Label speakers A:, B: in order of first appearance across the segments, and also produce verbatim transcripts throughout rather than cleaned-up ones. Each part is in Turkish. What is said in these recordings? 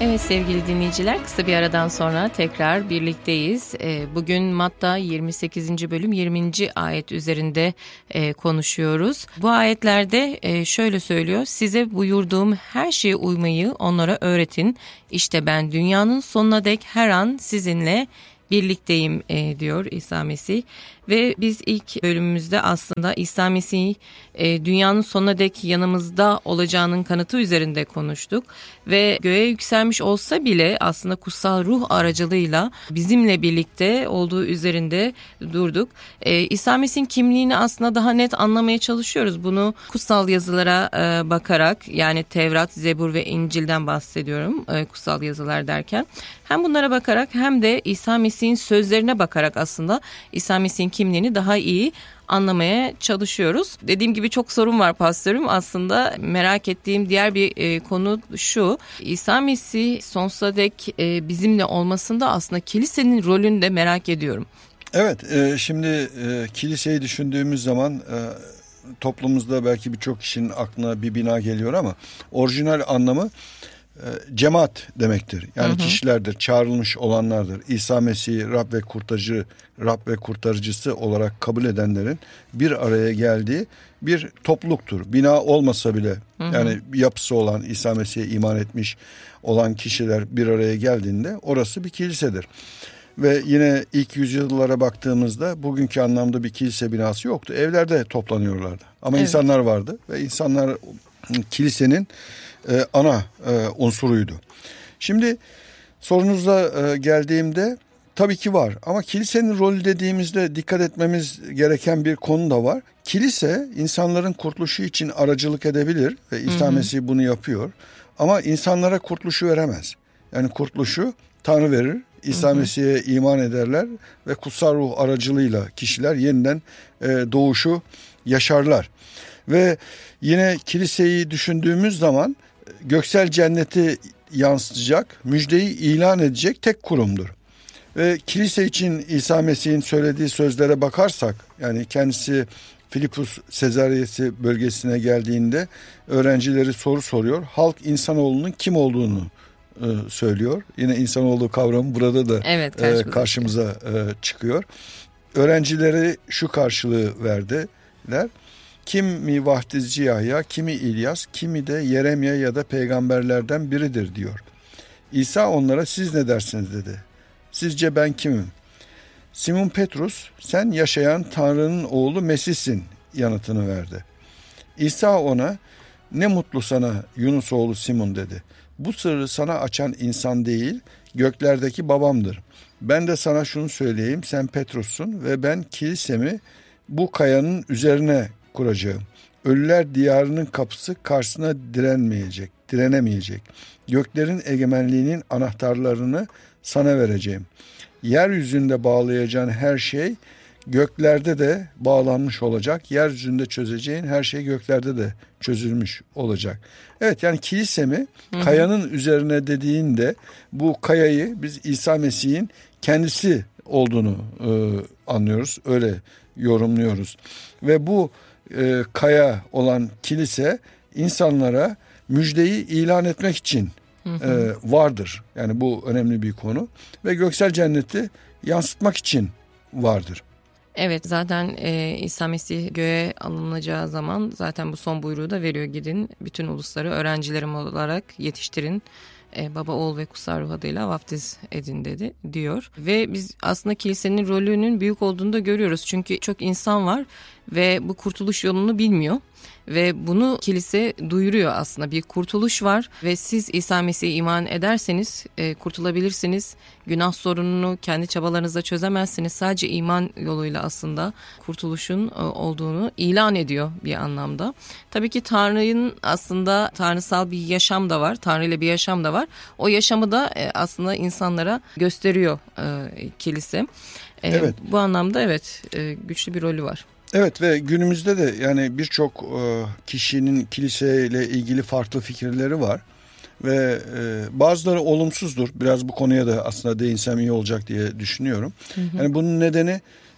A: Evet sevgili dinleyiciler, kısa bir aradan sonra tekrar birlikteyiz. Bugün Matta yirmi sekizinci bölüm yirminci ayet üzerinde konuşuyoruz. Bu ayetlerde şöyle söylüyor: size buyurduğum her şeye uymayı onlara öğretin. İşte ben dünyanın sonuna dek her an sizinle birlikteyim diyor İsa Mesih. Ve biz ilk bölümümüzde aslında İsa Mesih e, dünyanın sonuna dek yanımızda olacağının kanıtı üzerinde konuştuk. Ve göğe yükselmiş olsa bile aslında kutsal ruh aracılığıyla bizimle birlikte olduğu üzerinde durduk. E, İsa Mesih'in kimliğini aslında daha net anlamaya çalışıyoruz. Bunu kutsal yazılara e, bakarak, yani Tevrat, Zebur ve İncil'den bahsediyorum e, kutsal yazılar derken. Hem bunlara bakarak hem de İsa Mesih'in sözlerine bakarak aslında İsa Mesih'in kimliğini daha iyi anlamaya çalışıyoruz. Dediğim gibi çok sorun var pastörüm. Aslında merak ettiğim diğer bir e, konu şu: İsa Mesih sonsuza dek e, bizimle olmasında aslında kilisenin rolünü de merak ediyorum.
B: Evet, e, şimdi e, kiliseyi düşündüğümüz zaman e, toplumumuzda belki birçok kişinin aklına bir bina geliyor ama orijinal anlamı cemaat demektir. Yani hı hı. kişilerdir, çağrılmış olanlardır. İsa Mesih'i Rab ve kurtarıcı, Rab ve kurtarıcısı olarak kabul edenlerin bir araya geldiği bir topluluktur. Bina olmasa bile, hı hı. yani yapısı olan, İsa Mesih'e iman etmiş olan kişiler bir araya geldiğinde orası bir kilisedir. Ve yine ilk yüzyıllara baktığımızda bugünkü anlamda bir kilise binası yoktu. Evlerde toplanıyorlardı. Ama evet. insanlar vardı ve insanlar kilisenin Ee, ana e, unsuruydu. Şimdi sorunuza e, geldiğimde tabii ki var ama kilisenin rolü dediğimizde dikkat etmemiz gereken bir konu da var. Kilise insanların kurtuluşu için aracılık edebilir ve İsa hı hı. Mesih bunu yapıyor ama insanlara kurtuluşu veremez. Yani kurtuluşu Tanrı verir. İsa hı hı. Mesih'e iman ederler ve kutsal ruh aracılığıyla kişiler yeniden e, doğuşu yaşarlar. Ve yine kiliseyi düşündüğümüz zaman göksel cenneti yansıtacak, müjdeyi ilan edecek tek kurumdur. Ve kilise için İsa Mesih'in söylediği sözlere bakarsak, yani kendisi Filipus Sezariyesi bölgesine geldiğinde öğrencileri soru soruyor. Halk insanoğlunun kim olduğunu e, söylüyor. Yine insanoğlu kavramı burada da evet, e, karşımıza e, çıkıyor. Öğrencileri şu karşılığı verdiler: kimi vaftizci Yahya, kimi İlyas, kimi de Yeremya ya da peygamberlerden biridir diyor. İsa onlara siz ne dersiniz dedi. Sizce ben kimim? Simon Petrus, sen yaşayan Tanrı'nın oğlu Mesih'sin yanıtını verdi. İsa ona, ne mutlu sana Yunus oğlu Simon dedi. Bu sırrı sana açan insan değil, göklerdeki babamdır. Ben de sana şunu söyleyeyim, sen Petrus'sun ve ben kilisemi bu kayanın üzerine kuracağım. Ölüler diyarının kapısı karşısına direnmeyecek, direnemeyecek. Göklerin egemenliğinin anahtarlarını sana vereceğim. Yeryüzünde bağlayacağın her şey göklerde de bağlanmış olacak. Yeryüzünde çözeceğin her şey göklerde de çözülmüş olacak. Evet, yani kilisemi kayanın üzerine dediğinde bu kayayı biz İsa Mesih'in kendisi olduğunu e, anlıyoruz. Öyle yorumluyoruz. Ve bu e, kaya olan kilise insanlara müjdeyi ilan etmek için hı hı. E, vardır. Yani bu önemli bir konu. Ve göksel cenneti yansıtmak için vardır.
A: Evet, zaten e, İsa Mesih göğe alınacağı zaman zaten bu son buyruğu da veriyor: gidin bütün ulusları öğrencilerim olarak yetiştirin. E, Baba, Oğul ve Kutsal Ruh adıyla vaftiz edin dedi diyor. Ve biz aslında kilisenin rolünün büyük olduğunu da görüyoruz. Çünkü çok insan var ve bu kurtuluş yolunu bilmiyor. Ve bunu kilise duyuruyor aslında. Bir kurtuluş var ve siz İsa Mesih'e iman ederseniz e, kurtulabilirsiniz. Günah sorununu kendi çabalarınızla çözemezsiniz. Sadece iman yoluyla aslında kurtuluşun e, olduğunu ilan ediyor bir anlamda. Tabii ki Tanrı'nın aslında tanrısal bir yaşam da var. Tanrı ile bir yaşam da var. O yaşamı da e, aslında insanlara gösteriyor e, kilise. E, evet. Bu anlamda evet e, güçlü bir rolü var.
B: Evet ve günümüzde de yani birçok e, kişinin kiliseyle ilgili farklı fikirleri var ve e, bazıları olumsuzdur. Biraz bu konuya da aslında değinsem iyi olacak diye düşünüyorum. Hı hı. Yani bunun nedeni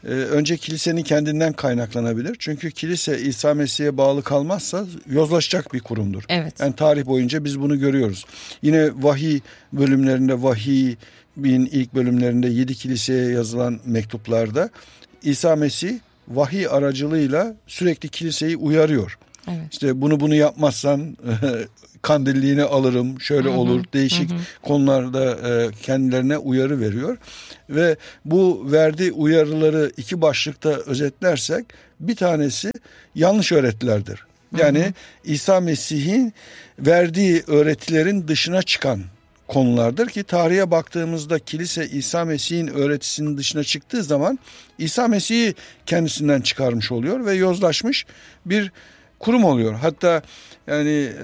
B: e, önce kilisenin kendinden kaynaklanabilir. Çünkü kilise İsa Mesih'e bağlı kalmazsa yozlaşacak bir kurumdur.
A: Evet.
B: Yani tarih boyunca biz bunu görüyoruz. Yine vahiy bölümlerinde, vahiyin ilk bölümlerinde yedi kiliseye yazılan mektuplarda İsa Mesih vahiy aracılığıyla sürekli kiliseyi uyarıyor.
A: Evet.
B: İşte bunu bunu yapmazsan kandilliğini alırım, şöyle hı hı, olur, değişik hı hı. konularda kendilerine uyarı veriyor. Ve bu verdiği uyarıları iki başlıkta özetlersek bir tanesi yanlış öğretilerdir. Yani hı hı. İsa Mesih'in verdiği öğretilerin dışına çıkan konulardır ki tarihe baktığımızda kilise İsa Mesih'in öğretisinin dışına çıktığı zaman İsa Mesih'i kendisinden çıkarmış oluyor ve yozlaşmış bir kurum oluyor. Hatta yani e,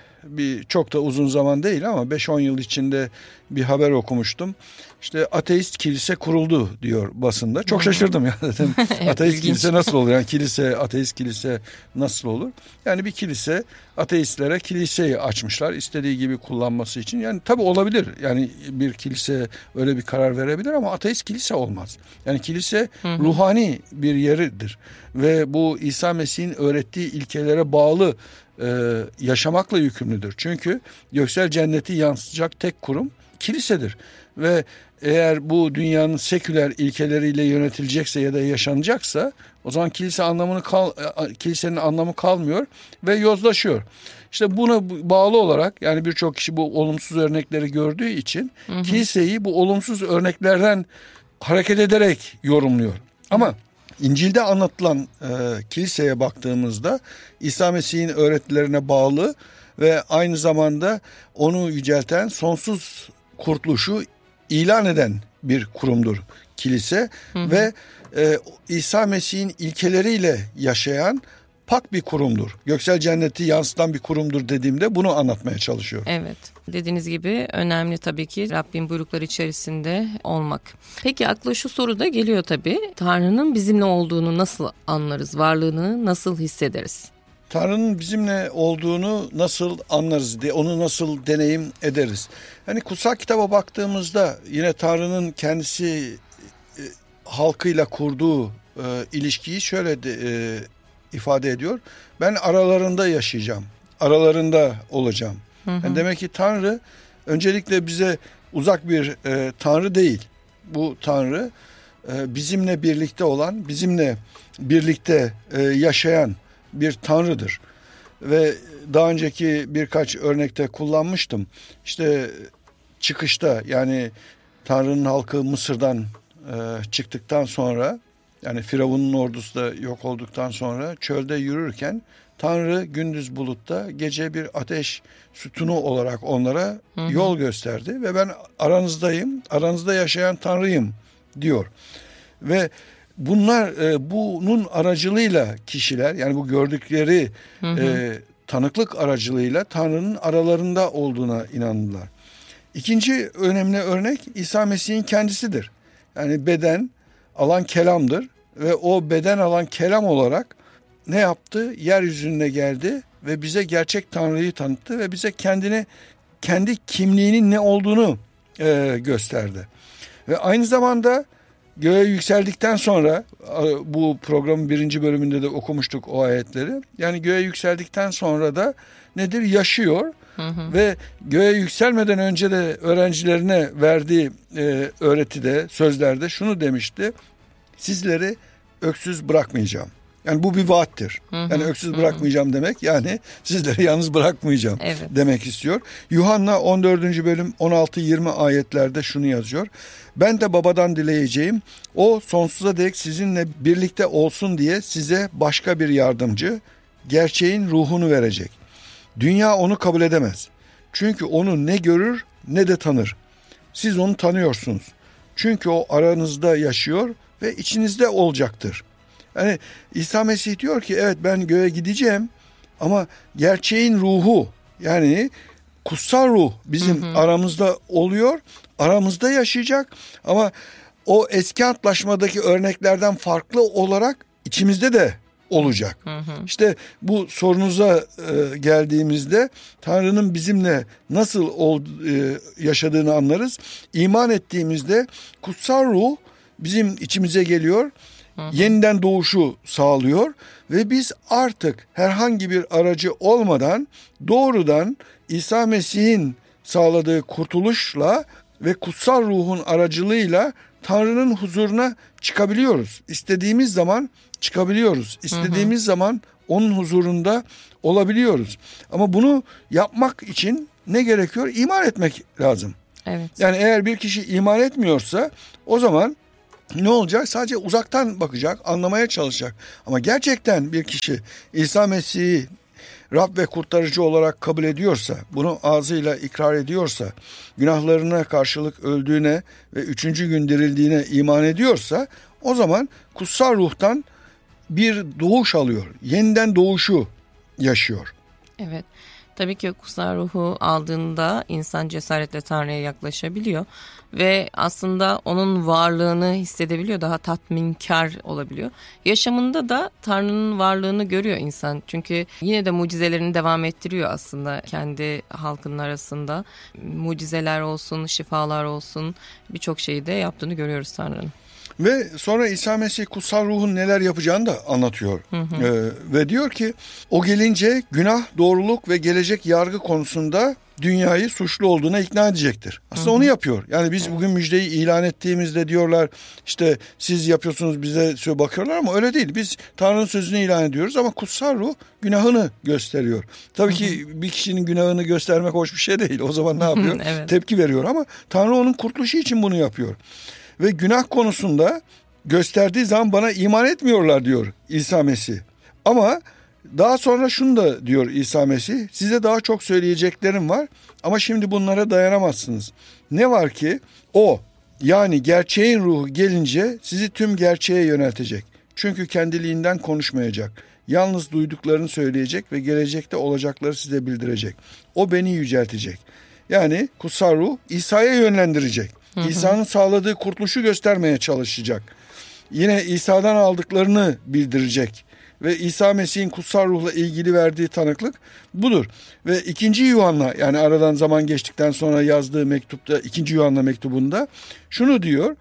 B: bir çok da uzun zaman değil ama beş on yıl içinde bir haber okumuştum. İşte ateist kilise kuruldu diyor basında. Çok şaşırdım ya dedim. Evet, ateist ilginç. Kilise nasıl olur? Yani kilise, ateist kilise nasıl olur? Yani bir kilise ateistlere kiliseyi açmışlar istediği gibi kullanması için. Yani tabii olabilir. Yani bir kilise öyle bir karar verebilir ama ateist kilise olmaz. Yani kilise hı hı. ruhani bir yeridir. Ve bu İsa Mesih'in öğrettiği ilkelere bağlı e, yaşamakla yükümlüdür. Çünkü göksel cenneti yansıtacak tek kurum kilisedir. Ve eğer bu dünyanın seküler ilkeleriyle yönetilecekse ya da yaşanacaksa o zaman kilise anlamını kal, kilisenin anlamı kalmıyor ve yozlaşıyor. İşte buna bağlı olarak yani birçok kişi bu olumsuz örnekleri gördüğü için hı hı. kiliseyi bu olumsuz örneklerden hareket ederek yorumluyor. Ama İncil'de anlatılan e, kiliseye baktığımızda İsa Mesih'in öğretilerine bağlı ve aynı zamanda onu yücelten sonsuz kurtuluşu ilan eden bir kurumdur kilise hı hı. ve e, İsa Mesih'in ilkeleriyle yaşayan pak bir kurumdur. Göksel cenneti yansıtan bir kurumdur dediğimde bunu anlatmaya çalışıyor.
A: Evet. Dediğiniz gibi önemli tabii ki Rabbin buyrukları içerisinde olmak. Peki akla şu soru da geliyor tabii. Tanrı'nın bizimle olduğunu nasıl anlarız? Varlığını nasıl hissederiz?
B: Tanrı'nın bizimle olduğunu nasıl anlarız diye, onu nasıl deneyim ederiz? Hani kutsal kitaba baktığımızda yine Tanrı'nın kendisi e, halkıyla kurduğu e, ilişkiyi şöyle de, e, ifade ediyor. Ben aralarında yaşayacağım, aralarında olacağım. Hı hı. Yani demek ki Tanrı öncelikle bize uzak bir e, Tanrı değil. Bu Tanrı e, bizimle birlikte olan, bizimle birlikte e, yaşayan bir Tanrı'dır. Ve daha önceki birkaç örnekte kullanmıştım. İşte çıkışta yani Tanrı'nın halkı Mısır'dan e, çıktıktan sonra yani Firavun'un ordusu da yok olduktan sonra çölde yürürken Tanrı gündüz bulutta gece bir ateş sütunu olarak onlara hı hı. yol gösterdi ve ben aranızdayım, aranızda yaşayan Tanrı'yım diyor. Ve bunlar e, bunun aracılığıyla kişiler yani bu gördükleri hı hı. E, tanıklık aracılığıyla Tanrı'nın aralarında olduğuna inandılar. İkinci önemli örnek İsa Mesih'in kendisidir. Yani beden alan kelamdır ve o beden alan kelam olarak ne yaptı? Yeryüzüne geldi ve bize gerçek Tanrı'yı tanıttı ve bize kendini kendi kimliğinin ne olduğunu e, gösterdi. Ve aynı zamanda göğe yükseldikten sonra bu programın birinci bölümünde de okumuştuk o ayetleri. Yani göğe yükseldikten sonra da nedir? Yaşıyor. Hı hı. Ve göğe yükselmeden önce de öğrencilerine verdiği e, öğretide, sözlerde şunu demişti. Sizleri öksüz bırakmayacağım. Yani bu bir vaattir. Hı hı, yani öksüz hı. bırakmayacağım demek yani sizleri yalnız bırakmayacağım evet. demek istiyor. Yuhanna on dördüncü bölüm on altı yirmi ayetlerde şunu yazıyor. Ben de babadan dileyeceğim. O sonsuza dek sizinle birlikte olsun diye size başka bir yardımcı, gerçeğin ruhunu verecek. Dünya onu kabul edemez. Çünkü onu ne görür ne de tanır. Siz onu tanıyorsunuz. Çünkü o aranızda yaşıyor ve içinizde olacaktır. Yani İsa Mesih diyor ki evet ben göğe gideceğim ama gerçeğin ruhu yani kutsal ruh bizim hı hı. aramızda oluyor, aramızda yaşayacak ama o eski antlaşmadaki örneklerden farklı olarak içimizde de olacak. Hı hı. İşte bu sorunuza e, geldiğimizde Tanrı'nın bizimle nasıl ol, e, yaşadığını anlarız. İman ettiğimizde kutsal ruh bizim içimize geliyor. Hı hı. Yeniden doğuşu sağlıyor ve biz artık herhangi bir aracı olmadan doğrudan İsa Mesih'in sağladığı kurtuluşla ve kutsal ruhun aracılığıyla Tanrı'nın huzuruna çıkabiliyoruz. İstediğimiz zaman çıkabiliyoruz. İstediğimiz hı hı. zaman onun huzurunda olabiliyoruz. Ama bunu yapmak için ne gerekiyor? İman etmek lazım.
A: Evet.
B: Yani eğer bir kişi iman etmiyorsa o zaman ne olacak? Sadece uzaktan bakacak, anlamaya çalışacak. Ama gerçekten bir kişi İsa Mesih'i Rab ve kurtarıcı olarak kabul ediyorsa, bunu ağzıyla ikrar ediyorsa, günahlarına karşılık öldüğüne ve üçüncü gün dirildiğine iman ediyorsa, o zaman kutsal ruhtan bir doğuş alıyor. Yeniden doğuşu yaşıyor.
A: Evet. Tabii ki kutsal ruhu aldığında insan cesaretle Tanrı'ya yaklaşabiliyor ve aslında onun varlığını hissedebiliyor, daha tatminkar olabiliyor. Yaşamında da Tanrı'nın varlığını görüyor insan. Çünkü yine de mucizelerini devam ettiriyor aslında kendi halkının arasında. Mucizeler olsun, şifalar olsun, birçok şeyi de yaptığını görüyoruz Tanrı'nın.
B: Ve sonra İsa Mesih kutsal ruhun neler yapacağını da anlatıyor. Hı hı. Ee, ve diyor ki o gelince günah, doğruluk ve gelecek yargı konusunda dünyayı suçlu olduğuna ikna edecektir. Aslında hı hı. onu yapıyor. Yani biz evet. bugün müjdeyi ilan ettiğimizde diyorlar işte siz yapıyorsunuz bize bakıyorlar ama öyle değil. Biz Tanrı'nın sözünü ilan ediyoruz ama kutsal ruh günahını gösteriyor. Tabii hı hı. ki bir kişinin günahını göstermek hoş bir şey değil. O zaman ne yapıyor? Evet. Tepki veriyor ama Tanrı onun kurtuluşu için bunu yapıyor. Ve günah konusunda gösterdiği zaman bana iman etmiyorlar diyor İsa Mesih. Ama daha sonra şunu da diyor İsa Mesih, size daha çok söyleyeceklerim var ama şimdi bunlara dayanamazsınız. Ne var ki o, yani gerçeğin ruhu gelince sizi tüm gerçeğe yöneltecek. Çünkü kendiliğinden konuşmayacak. Yalnız duyduklarını söyleyecek ve gelecekte olacakları size bildirecek. O beni yüceltecek. Yani kutsal ruh İsa'ya yönlendirecek. İsa'nın sağladığı kurtuluşu göstermeye çalışacak. Yine İsa'dan aldıklarını bildirecek. Ve İsa Mesih'in kutsal ruhla ilgili verdiği tanıklık budur. Ve ikinci Yuhanna, yani aradan zaman geçtikten sonra yazdığı mektupta, ikinci Yuhanna mektubunda şunu diyor.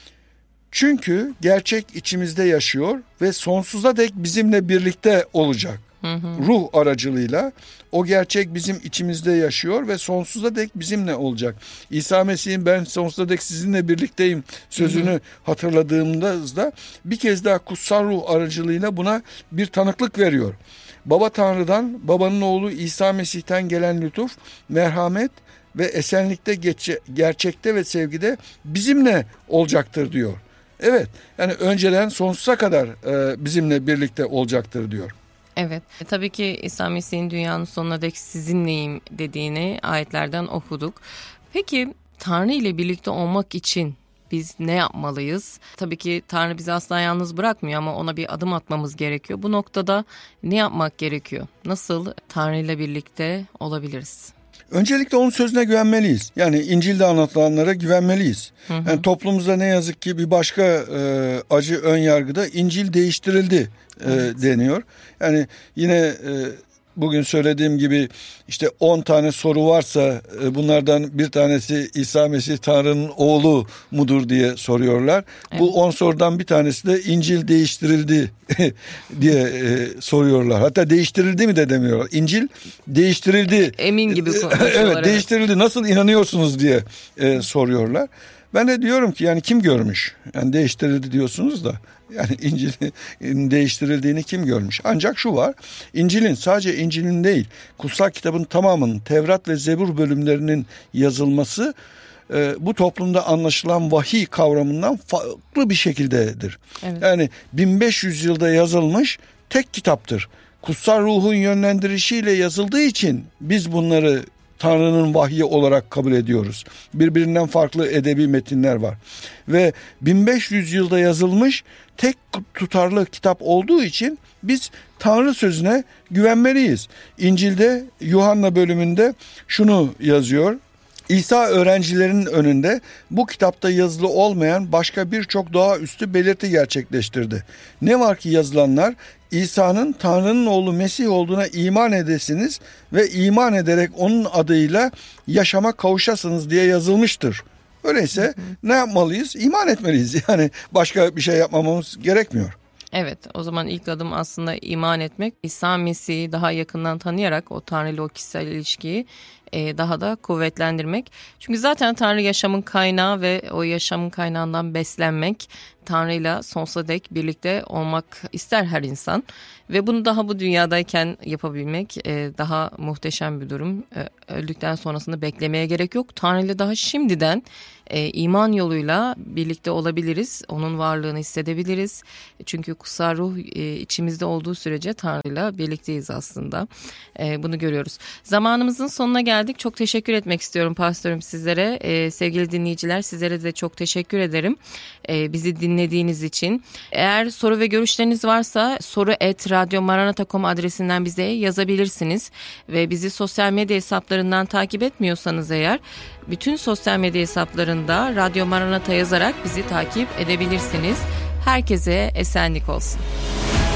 B: Çünkü gerçek içimizde yaşıyor ve sonsuza dek bizimle birlikte olacak. Hı hı. Ruh aracılığıyla o gerçek bizim içimizde yaşıyor ve sonsuza dek bizimle olacak. İsa Mesih'in ben sonsuza dek sizinle birlikteyim sözünü hı hı. hatırladığımda bir kez daha kutsal ruh aracılığıyla buna bir tanıklık veriyor. Baba Tanrı'dan, babanın oğlu İsa Mesih'ten gelen lütuf, merhamet ve esenlikte geçe, gerçekte ve sevgide bizimle olacaktır diyor. Evet, yani önceden sonsuza kadar e, bizimle birlikte olacaktır diyor.
A: Evet, e, tabii ki İsa Mesih'in dünyanın sonuna dek sizinleyim dediğini ayetlerden okuduk. Peki Tanrı ile birlikte olmak için biz ne yapmalıyız? Tabii ki Tanrı bizi asla yalnız bırakmıyor ama ona bir adım atmamız gerekiyor. Bu noktada ne yapmak gerekiyor? Nasıl Tanrı ile birlikte olabiliriz?
B: Öncelikle onun sözüne güvenmeliyiz. Yani İncil'de anlatılanlara güvenmeliyiz. Hı hı. Yani toplumumuzda ne yazık ki bir başka e, acı ön yargıda İncil değiştirildi e, evet. deniyor. Yani yine e, bugün söylediğim gibi işte on tane soru varsa e, bunlardan bir tanesi İsa Mesih Tanrı'nın oğlu mudur diye soruyorlar. Evet. Bu on sorudan bir tanesi de İncil değiştirildi diye e, soruyorlar. Hatta değiştirildi mi de demiyorlar. İncil değiştirildi.
A: Emin gibi konuşuyorlar.
B: Evet, evet değiştirildi. Nasıl inanıyorsunuz diye e, soruyorlar. Ben de diyorum ki yani kim görmüş? Yani değiştirildi diyorsunuz da yani İncil'in değiştirildiğini kim görmüş? Ancak şu var. İncil'in sadece İncil'in değil, kutsal kitabın tamamının Tevrat ve Zebur bölümlerinin yazılması e, bu toplumda anlaşılan vahiy kavramından farklı bir şekildedir. Evet. Yani bin beş yüz yılda yazılmış tek kitaptır. Kutsal ruhun yönlendirişiyle yazıldığı için biz bunları Tanrı'nın vahyi olarak kabul ediyoruz. Birbirinden farklı edebi metinler var. Ve bin beş yüz yılda yazılmış tek tutarlı kitap olduğu için biz Tanrı sözüne güvenmeliyiz. İncil'de Yuhanna bölümünde şunu yazıyor. İsa öğrencilerinin önünde bu kitapta yazılı olmayan başka birçok doğaüstü belirti gerçekleştirdi. Ne var ki yazılanlar İsa'nın Tanrı'nın oğlu Mesih olduğuna iman edesiniz ve iman ederek onun adıyla yaşama kavuşasınız diye yazılmıştır Öyleyse hı hı. ne yapmalıyız? İman etmeliyiz. Yani başka bir şey yapmamamız gerekmiyor.
A: Evet, o zaman ilk adım aslında iman etmek. İsa Mesih'i daha yakından tanıyarak o Tanrı ile o kişisel ilişkiyi e, daha da kuvvetlendirmek. Çünkü zaten Tanrı yaşamın kaynağı ve o yaşamın kaynağından beslenmek, Tanrı'yla sonsuza dek birlikte olmak ister her insan. Ve bunu daha bu dünyadayken yapabilmek e, daha muhteşem bir durum. E, öldükten sonrasında beklemeye gerek yok. Tanrı'yla daha şimdiden e, iman yoluyla birlikte olabiliriz. Onun varlığını hissedebiliriz. Çünkü kutsal ruh e, içimizde olduğu sürece Tanrı'yla birlikteyiz aslında. E, bunu görüyoruz. Zamanımızın sonuna geldik. Çok teşekkür etmek istiyorum pastörüm sizlere. E, sevgili dinleyiciler, sizlere de çok teşekkür ederim. E, bizi dinlediğiniz için. Eğer soru ve görüşleriniz varsa soru et radyomaranata nokta com adresinden bize yazabilirsiniz. Ve bizi sosyal medya hesaplarından takip etmiyorsanız eğer bütün sosyal medya hesaplarında Radyo Maranata yazarak bizi takip edebilirsiniz. Herkese esenlik olsun.